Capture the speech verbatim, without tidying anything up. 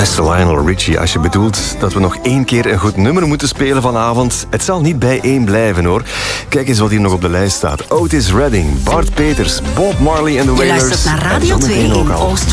Beste Lionel Richie, als je bedoelt dat we nog één keer een goed nummer moeten spelen vanavond, het zal niet bij één blijven hoor. Kijk eens wat hier nog op de lijst staat. Otis Redding, Bart Peters, Bob Marley en The Je Wailers. luistert naar Radio en zometeen twee ook in al Oost